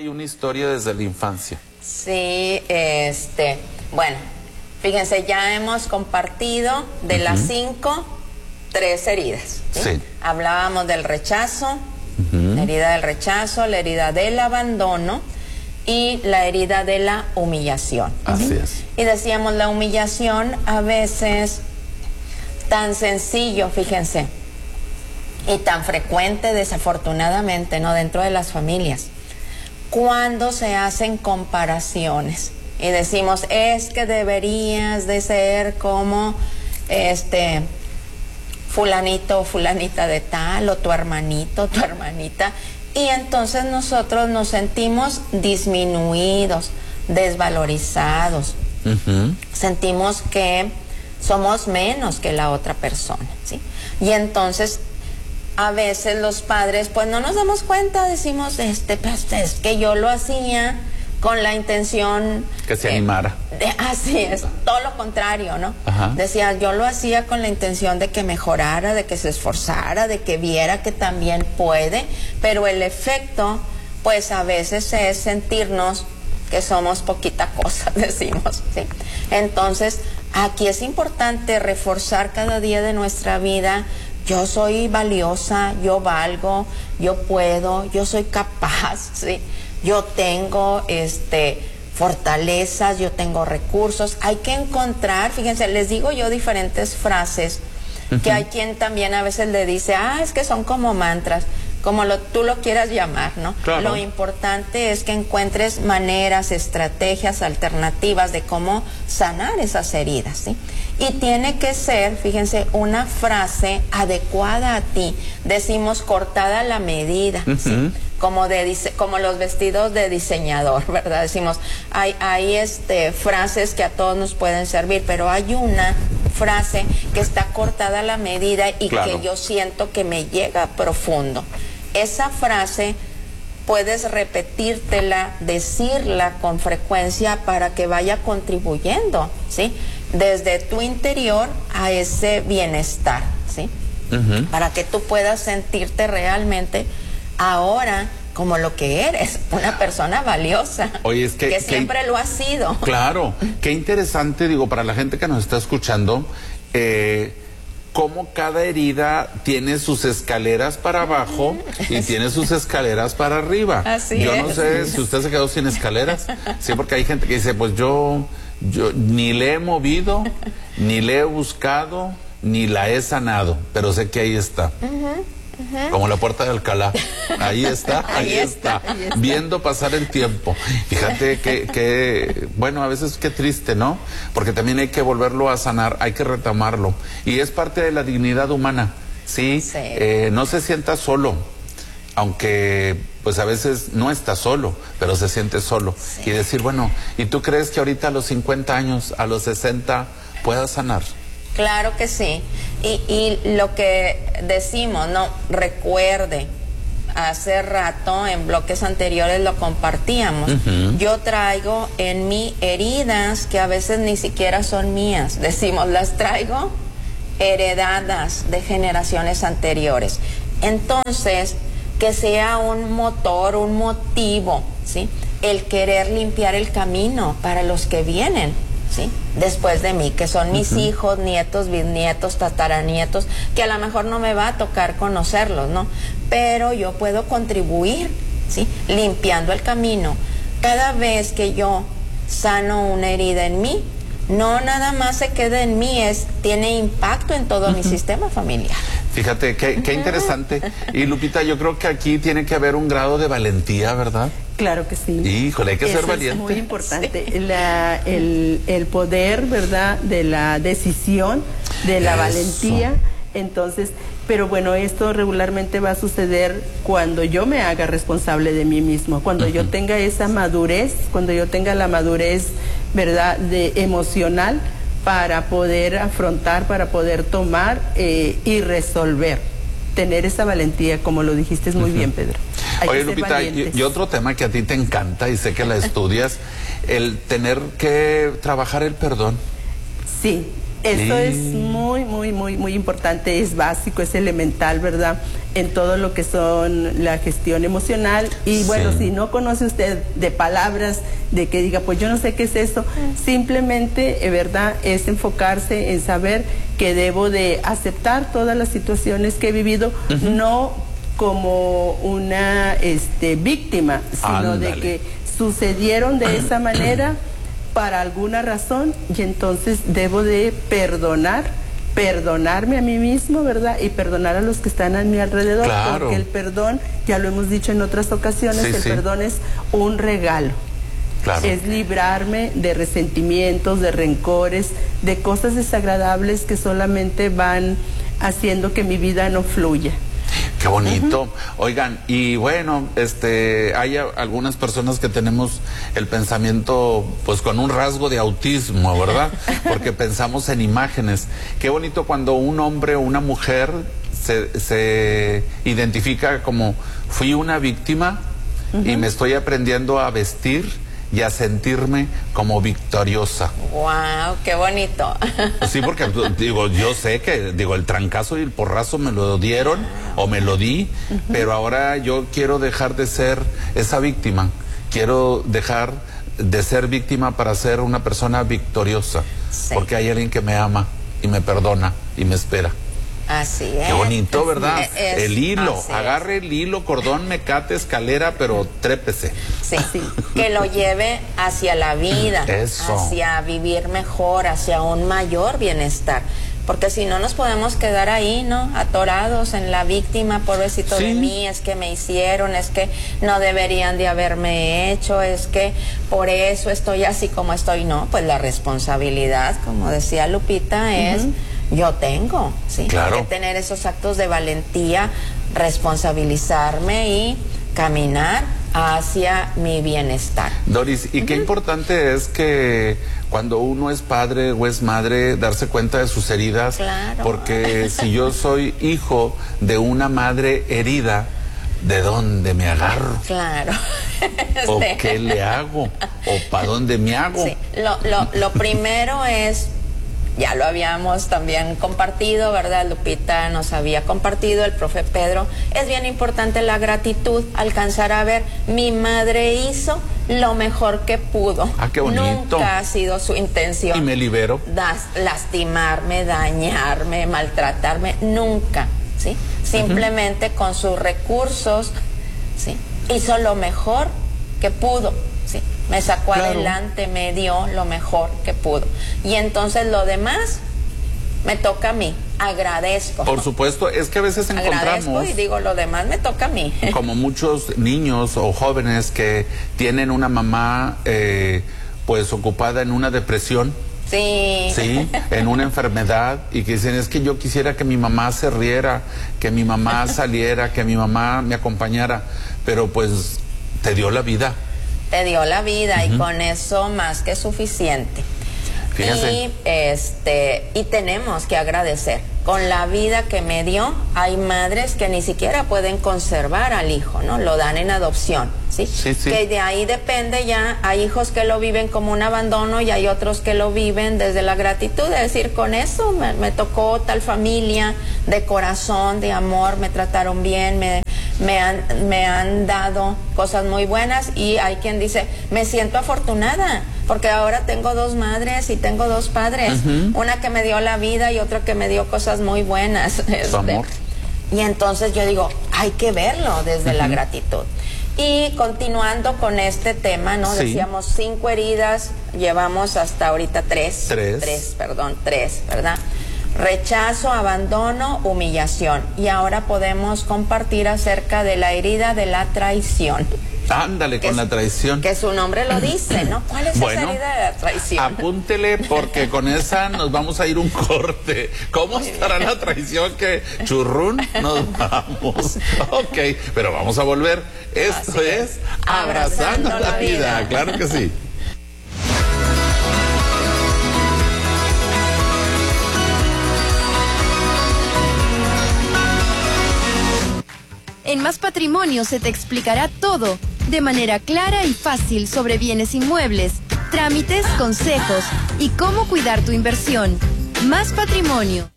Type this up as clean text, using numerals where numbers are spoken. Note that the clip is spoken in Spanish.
hay una historia desde la infancia. Sí, bueno, fíjense, ya hemos compartido de las 5, 3 heridas. Sí. Hablábamos del rechazo, la herida del rechazo, la herida del abandono y la herida de la humillación. Así es. Y decíamos, la humillación a veces tan sencillo, fíjense, y tan frecuente desafortunadamente, ¿no?, dentro de las familias, cuando se hacen comparaciones y decimos, es que deberías de ser como fulanito o fulanita de tal, o tu hermanito, tu hermanita, y entonces nosotros nos sentimos disminuidos, desvalorizados, sentimos que somos menos que la otra persona, ¿sí? Y entonces a veces los padres pues no nos damos cuenta, decimos, pues es que yo lo hacía con la intención que se animara. Así es, todo lo contrario, ¿no? Ajá. Decía, yo lo hacía con la intención de que mejorara, de que se esforzara, de que viera que también puede, pero el efecto pues a veces es sentirnos que somos poquita cosa, decimos, ¿sí? Entonces aquí es importante reforzar cada día de nuestra vida: yo soy valiosa, yo valgo, yo puedo, yo soy capaz, ¿sí? Yo tengo fortalezas, yo tengo recursos. Hay que encontrar, fíjense, les digo yo diferentes frases que hay quien también a veces le dice, es que son como mantras, como tú lo quieras llamar, ¿no? Claro. Lo importante es que encuentres maneras, estrategias, alternativas de cómo sanar esas heridas, ¿sí? Y tiene que ser, fíjense, una frase adecuada a ti. Decimos cortada a la medida, ¿sí? Como los vestidos de diseñador, ¿verdad? Decimos, hay frases que a todos nos pueden servir, pero hay una frase que está cortada a la medida y claro, que yo siento que me llega profundo. Esa frase puedes repetírtela, decirla con frecuencia para que vaya contribuyendo, ¿sí?, desde tu interior a ese bienestar, ¿sí? Para que tú puedas sentirte realmente ahora como lo que eres, una persona valiosa. Oye, es que siempre lo has sido. Claro, qué interesante, digo, para la gente que nos está escuchando, cómo cada herida tiene sus escaleras para abajo y tiene sus escaleras para arriba. Así yo es. No sé si usted se quedó sin escaleras. Sí, porque hay gente que dice, pues yo ni le he movido, ni le he buscado, ni la he sanado, pero sé que ahí está. Como la puerta de Alcalá. Ahí está, ahí está, viendo pasar el tiempo. Fíjate que bueno, a veces qué triste, ¿no? Porque también hay que volverlo a sanar, hay que retomarlo. Y es parte de la dignidad humana, ¿sí? Sí. No se sienta solo, aunque pues a veces no está solo, pero se siente solo. Sí. Y decir, bueno, ¿y tú crees que ahorita a los 50 años, a los 60, puedas sanar? Claro que sí. Y lo que decimos, no, recuerde, hace rato en bloques anteriores lo compartíamos. Yo traigo en mí heridas que a veces ni siquiera son mías. Decimos, las traigo heredadas de generaciones anteriores. Entonces, que sea un motor, un motivo, ¿sí?, el querer limpiar el camino para los que vienen, ¿sí?, después de mí, que son mis hijos, nietos, bisnietos, tataranietos, que a lo mejor no me va a tocar conocerlos, ¿no? Pero yo puedo contribuir, ¿sí?, limpiando el camino. Cada vez que yo sano una herida en mí, no nada más se queda en mí, tiene impacto en todo mi sistema familiar. Fíjate, qué interesante. Y Lupita, yo creo que aquí tiene que haber un grado de valentía, ¿verdad? Claro que sí. Híjole, hay que ser valiente. Es muy importante. Sí. El poder, ¿verdad?, de la decisión, de la valentía. Entonces, pero bueno, esto regularmente va a suceder cuando yo me haga responsable de mí mismo, cuando yo tenga esa madurez, cuando yo tenga la madurez, ¿verdad?, emocional, para poder afrontar, para poder tomar y resolver. Tener esa valentía, como lo dijiste muy bien, Pedro. Oye, Lupita, y otro tema que a ti te encanta y sé que la estudias, el tener que trabajar el perdón. Sí, Eso es muy, muy, muy, muy importante, es básico, es elemental, ¿verdad? En todo lo que son la gestión emocional. Y bueno, si no conoce usted de palabras, de que diga, pues yo no sé qué es eso, simplemente, ¿verdad? Es enfocarse en saber que debo de aceptar todas las situaciones que he vivido, no como una víctima, sino de que sucedieron de esa manera para alguna razón, y entonces debo de perdonarme a mí mismo, ¿verdad? Y perdonar a los que están a mi alrededor, claro. Porque el perdón, ya lo hemos dicho en otras ocasiones, el perdón es un regalo. Claro. Es librarme de resentimientos, de rencores, de cosas desagradables que solamente van haciendo que mi vida no fluya. Qué bonito. Oigan, y bueno, hay algunas personas que tenemos el pensamiento pues con un rasgo de autismo, ¿verdad? Porque pensamos en imágenes. Qué bonito cuando un hombre o una mujer se identifica como fui una víctima y me estoy aprendiendo a vestir y a sentirme como victoriosa. ¡Wow! ¡Qué bonito! Sí, porque digo, yo sé que el trancazo y el porrazo me lo dieron o me lo di, pero ahora yo quiero dejar de ser esa víctima. Quiero dejar de ser víctima para ser una persona victoriosa. Sí. Porque hay alguien que me ama y me perdona y me espera. Así es. Qué bonito, ¿verdad? El hilo, agarre el hilo, cordón, mecate, escalera, pero trépese. Sí, que lo lleve hacia la vida, hacia vivir mejor, hacia un mayor bienestar. Porque si no nos podemos quedar ahí, ¿no? Atorados en la víctima, pobrecito de mí, es que me hicieron, es que no deberían de haberme hecho, es que por eso estoy así como estoy. No, pues la responsabilidad, como decía Lupita, es... Yo tengo, claro. Que tener esos actos de valentía, responsabilizarme y caminar hacia mi bienestar. Doris, y qué importante es que cuando uno es padre o es madre, darse cuenta de sus heridas, claro. Porque si yo soy hijo de una madre herida, ¿de dónde me agarro? Claro. ¿O qué le hago? ¿O para dónde me hago? Sí. Lo primero es... Ya lo habíamos también compartido, ¿verdad? Lupita nos había compartido, el profe Pedro. Es bien importante la gratitud, alcanzar a ver, mi madre hizo lo mejor que pudo. Ah, qué bonito. Nunca ha sido su intención. Y me libero. Lastimarme, dañarme, maltratarme, nunca, ¿sí? Simplemente con sus recursos, ¿sí? Hizo lo mejor que pudo. Sí, me sacó adelante, me dio lo mejor que pudo. Y entonces lo demás me toca a mí. Agradezco. Por supuesto, es que a veces encontramos... Agradezco y digo, lo demás me toca a mí. Como muchos niños o jóvenes que tienen una mamá pues ocupada en una depresión. Sí. Sí, en una enfermedad, y que dicen, es que yo quisiera que mi mamá se riera, que mi mamá saliera, que mi mamá me acompañara, pero pues te dio la vida. Te dio la vida y con eso más que suficiente. Fíjense. Y tenemos que agradecer. Con la vida que me dio, hay madres que ni siquiera pueden conservar al hijo, ¿no? Lo dan en adopción, ¿sí? Sí. Que de ahí depende ya, hay hijos que lo viven como un abandono y hay otros que lo viven desde la gratitud, es decir, con eso me tocó tal familia, de corazón, de amor, me trataron bien, me han dado cosas muy buenas, y hay quien dice, me siento afortunada porque ahora tengo dos madres y tengo dos padres, una que me dio la vida y otra que me dio cosas muy buenas. Amor. Y entonces yo digo, hay que verlo desde la gratitud. Y continuando con este tema, ¿no? Decíamos 5 heridas, llevamos hasta ahorita 3, ¿verdad? Rechazo, abandono, humillación. Y ahora podemos compartir acerca de la herida de la traición. Ándale, con la traición. Que su nombre lo dice, ¿no? ¿Cuál es esa herida de la traición? Apúntele, porque con esa nos vamos a ir un corte. ¿Cómo estará la traición? Que churrún nos vamos. Ok, pero vamos a volver. Esto es Abrazando la vida. Claro que sí. En Más Patrimonio se te explicará todo de manera clara y fácil sobre bienes inmuebles, trámites, consejos y cómo cuidar tu inversión. Más patrimonio.